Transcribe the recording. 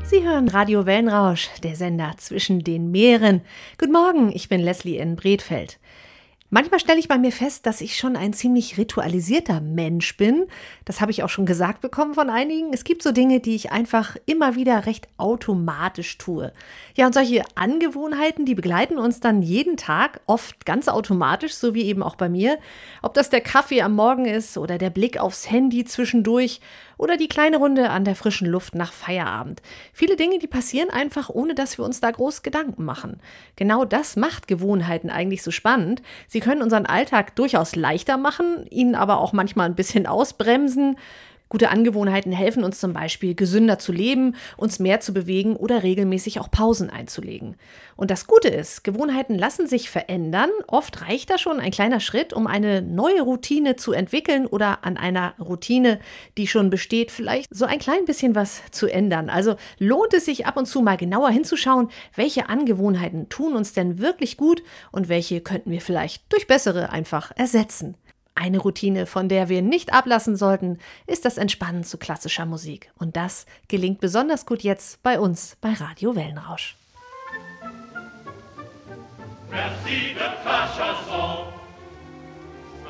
Sie hören Radio Wellenrausch, der Sender zwischen den Meeren. Guten Morgen, ich bin Leslie in Bredfeld. Manchmal stelle ich bei mir fest, dass ich schon ein ziemlich ritualisierter Mensch bin. Das habe ich auch schon gesagt bekommen von einigen. Es gibt so Dinge, die ich einfach immer wieder recht automatisch tue. Ja, und solche Angewohnheiten, die begleiten uns dann jeden Tag, oft ganz automatisch, so wie eben auch bei mir. Ob das der Kaffee am Morgen ist oder der Blick aufs Handy zwischendurch oder die kleine Runde an der frischen Luft nach Feierabend. Viele Dinge, die passieren einfach, ohne dass wir uns da groß Gedanken machen. Genau das macht Gewohnheiten eigentlich so spannend. Sie können unseren Alltag durchaus leichter machen, ihn aber auch manchmal ein bisschen ausbremsen. Gute Angewohnheiten helfen uns zum Beispiel, gesünder zu leben, uns mehr zu bewegen oder regelmäßig auch Pausen einzulegen. Und das Gute ist, Gewohnheiten lassen sich verändern. Oft reicht da schon ein kleiner Schritt, um eine neue Routine zu entwickeln oder an einer Routine, die schon besteht, vielleicht so ein klein bisschen was zu ändern. Also lohnt es sich ab und zu mal genauer hinzuschauen, welche Angewohnheiten tun uns denn wirklich gut und welche könnten wir vielleicht durch bessere einfach ersetzen. Eine Routine, von der wir nicht ablassen sollten, ist das Entspannen zu klassischer Musik. Und das gelingt besonders gut jetzt bei uns bei Radio Wellenrausch. Merci de ta chanson.